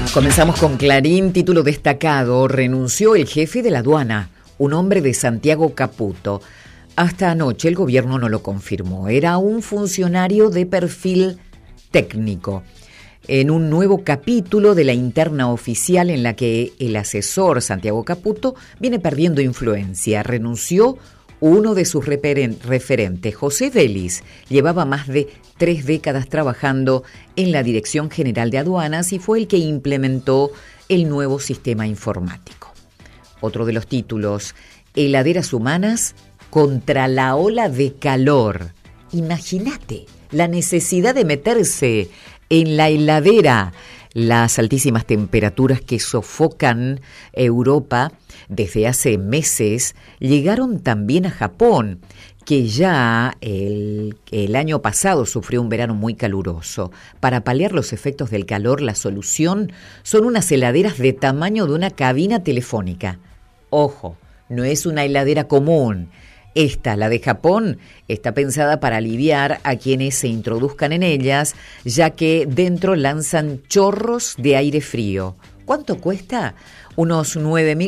Comenzamos con Clarín, título destacado: renunció el jefe de la aduana, un hombre de Santiago Caputo. Hasta anoche el gobierno no lo confirmó. Era un funcionario de perfil técnico. En un nuevo capítulo de la interna oficial en la que el asesor Santiago Caputo viene perdiendo influencia, renunció uno de sus referentes, José Vélez. Llevaba más de 3 décadas trabajando en la Dirección General de Aduanas y fue el que implementó el nuevo sistema informático. Otro de los títulos: heladeras humanas contra la ola de calor. Imagínate la necesidad de meterse en la heladera. Las altísimas temperaturas que sofocan Europa desde hace meses llegaron también a Japón, que ya el año pasado sufrió un verano muy caluroso. Para paliar los efectos del calor, la solución son unas heladeras de tamaño de una cabina telefónica. Ojo, no es una heladera común. Esta, la de Japón, está pensada para aliviar a quienes se introduzcan en ellas, ya que dentro lanzan chorros de aire frío. ¿Cuánto cuesta? Unos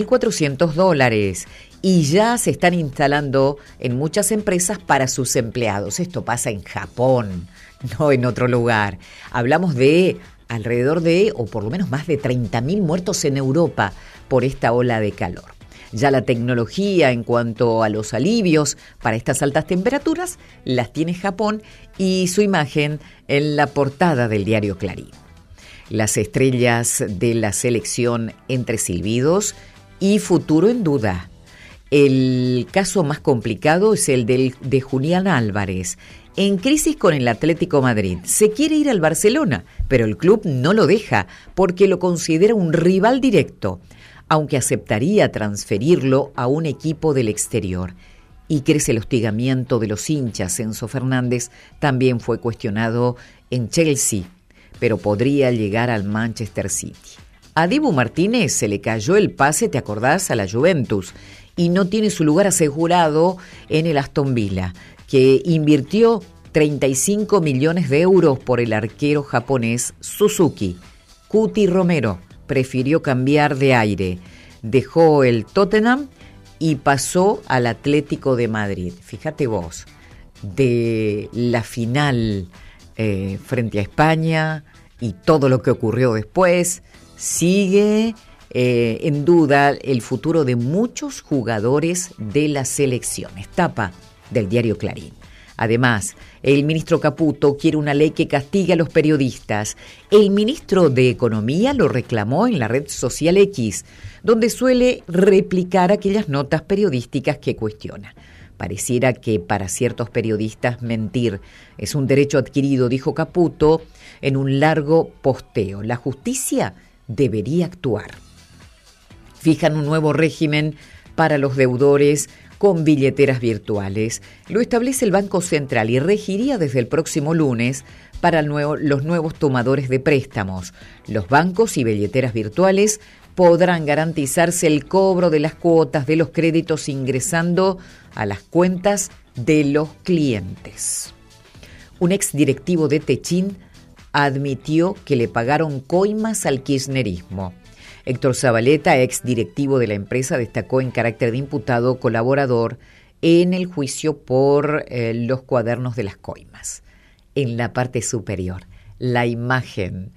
$9.400. Y ya se están instalando en muchas empresas para sus empleados. Esto pasa en Japón, no en otro lugar. Hablamos de alrededor de, o por lo menos más de 30.000 muertos en Europa por esta ola de calor. Ya la tecnología en cuanto a los alivios para estas altas temperaturas las tiene Japón, y su imagen en la portada del diario Clarín. Las estrellas de la selección entre silbidos y futuro en duda. El caso más complicado es el de Julián Álvarez, en crisis con el Atlético Madrid. Se quiere ir al Barcelona, pero el club no lo deja porque lo considera un rival directo, aunque aceptaría transferirlo a un equipo del exterior. Y crece el hostigamiento de los hinchas. Enzo Fernández también fue cuestionado en Chelsea, pero podría llegar al Manchester City. A Dibu Martínez se le cayó el pase, ¿te acordás?, a la Juventus, y no tiene su lugar asegurado en el Aston Villa, que invirtió 35 millones de euros por el arquero japonés Suzuki. Cuti Romero prefirió cambiar de aire, dejó el Tottenham y pasó al Atlético de Madrid. Fíjate vos, de la final frente a España y todo lo que ocurrió después, sigue en duda el futuro de muchos jugadores de las selecciones. Tapa del diario Clarín. Además, el ministro Caputo quiere una ley que castigue a los periodistas. El ministro de Economía lo reclamó en la red social X, donde suele replicar aquellas notas periodísticas que cuestiona. Pareciera que para ciertos periodistas mentir es un derecho adquirido, dijo Caputo en un largo posteo. La justicia debería actuar. Fijan un nuevo régimen para los deudores con billeteras virtuales. Lo establece el Banco Central y regiría desde el próximo lunes para los nuevos tomadores de préstamos. Los bancos y billeteras virtuales podrán garantizarse el cobro de las cuotas de los créditos ingresando a las cuentas de los clientes. Un exdirectivo de Techin admitió que le pagaron coimas al kirchnerismo. Héctor Zabaleta, exdirectivo de la empresa, destacó en carácter de imputado colaborador en el juicio por los cuadernos de las coimas. En la parte superior, la imagen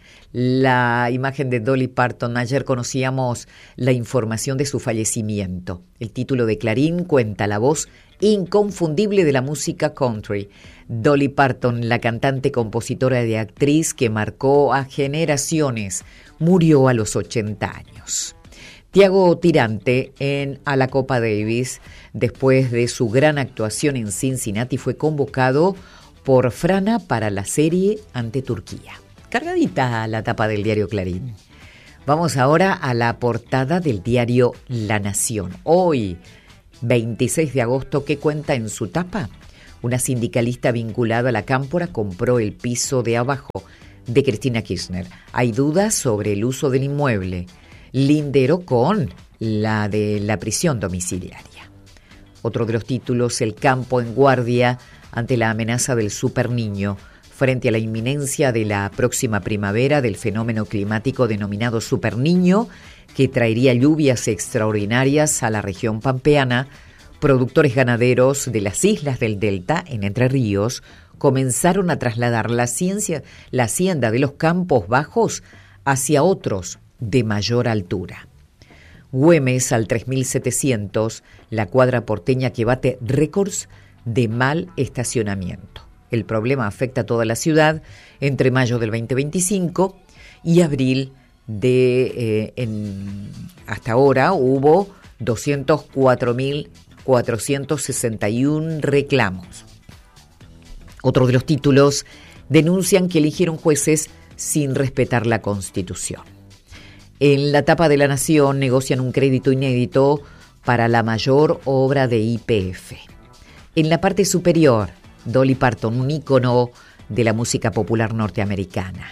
de Dolly Parton. Ayer conocíamos la información de su fallecimiento. El título de Clarín cuenta: la voz inconfundible de la música country. Dolly Parton, la cantante, compositora y actriz que marcó a generaciones, murió a los 80 años. Thiago Tirante a la Copa Davis, después de su gran actuación en Cincinnati, fue convocado por Frana para la serie ante Turquía. Cargadita la tapa del diario Clarín. Vamos ahora a la portada del diario La Nación. Hoy, 26 de agosto, ¿qué cuenta en su tapa? Una sindicalista vinculada a la Cámpora compró el piso de abajo de Cristina Kirchner. Hay dudas sobre el uso del inmueble. Lindero con la de la prisión domiciliaria. Otro de los títulos: el campo en guardia ante la amenaza del superniño. Frente a la inminencia de la próxima primavera del fenómeno climático denominado Superniño, que traería lluvias extraordinarias a la región pampeana, productores ganaderos de las islas del Delta, en Entre Ríos, comenzaron a trasladar la hacienda de los Campos Bajos hacia otros de mayor altura. Güemes al 3.700, la cuadra porteña que bate récords de mal estacionamiento. El problema afecta a toda la ciudad entre mayo del 2025 y abril hasta ahora hubo 204.461 reclamos. Otro de los títulos denuncian que eligieron jueces sin respetar la Constitución. En la tapa de La Nación negocian un crédito inédito para la mayor obra de YPF. En la parte superior, Dolly Parton, un ícono de la música popular norteamericana,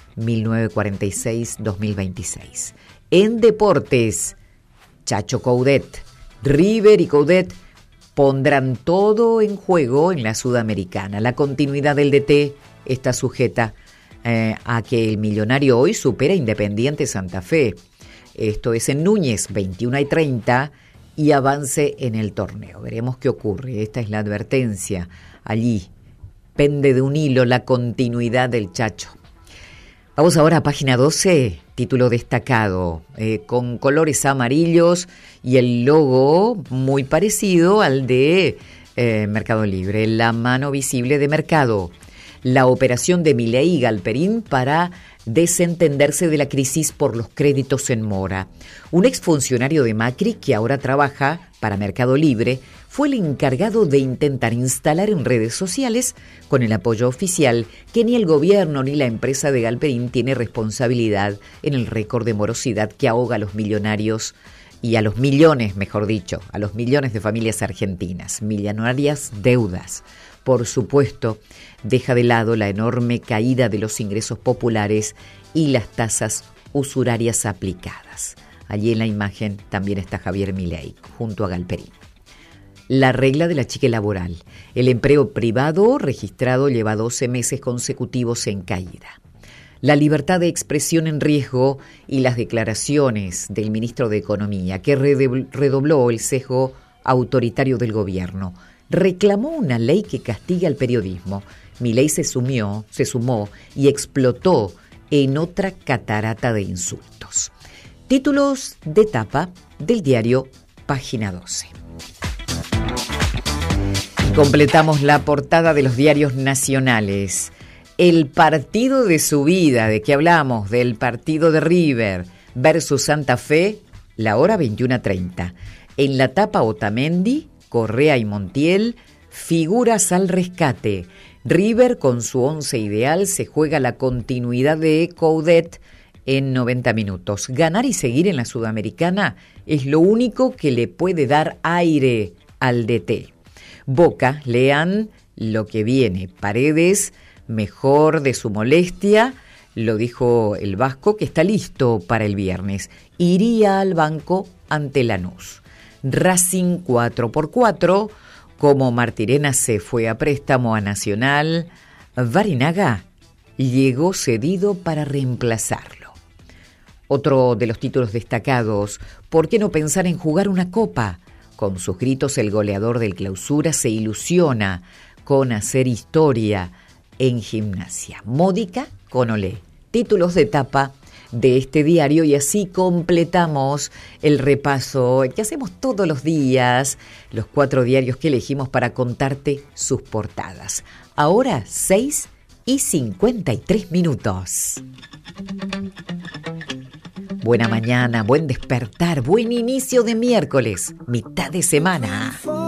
1946-2026. En deportes, Chacho Coudet, River y Coudet pondrán todo en juego en la Sudamericana. La continuidad del DT está sujeta a que el millonario hoy supera Independiente Santa Fe. Esto es en Núñez, 21:30, y avance en el torneo. Veremos qué ocurre. Esta es la advertencia. Allí pende de un hilo la continuidad del Chacho. Vamos ahora a página 12, título destacado, con colores amarillos y el logo muy parecido al de Mercado Libre, la mano visible de Mercado. La operación de Milei y Galperín para desentenderse de la crisis por los créditos en mora. Un exfuncionario de Macri, que ahora trabaja para Mercado Libre, fue el encargado de intentar instalar en redes sociales, con el apoyo oficial, que ni el gobierno ni la empresa de Galperín tiene responsabilidad en el récord de morosidad que ahoga a los millonarios y a los millones, mejor dicho, a los millones de familias argentinas, millonarias deudas. Por supuesto, deja de lado la enorme caída de los ingresos populares y las tasas usurarias aplicadas. Allí en la imagen también está Javier Milei, junto a Galperín. La regla de la chique laboral. El empleo privado registrado lleva 12 meses consecutivos en caída. La libertad de expresión en riesgo y las declaraciones del ministro de Economía, que redobló el sesgo autoritario del gobierno. Reclamó una ley que castiga al periodismo. Milei se sumó y explotó en otra catarata de insultos. Títulos de tapa del diario Página 12. Completamos la portada de los diarios nacionales. El partido de su vida, ¿de qué hablamos? Del partido de River versus Santa Fe, la hora 21:30. En la tapa Otamendi, Correa y Montiel, figuras al rescate. River, con su once ideal, se juega la continuidad de Coudet en 90 minutos. Ganar y seguir en la Sudamericana es lo único que le puede dar aire al DT. Boca, lean lo que viene. Paredes, mejor de su molestia, lo dijo el vasco, que está listo para el viernes. Iría al banco ante Lanús. Racing 4x4, como Martirena se fue a préstamo a Nacional, Barinaga llegó cedido para reemplazarlo. Otro de los títulos destacados, ¿por qué no pensar en jugar una copa? Con sus gritos el goleador del Clausura se ilusiona con hacer historia en Gimnasia. Módica con Olé. Títulos de tapa de este diario, y así completamos el repaso que hacemos todos los días, los 4 diarios que elegimos para contarte sus portadas. Ahora 6:53. Buena mañana, buen despertar, buen inicio de miércoles, mitad de semana.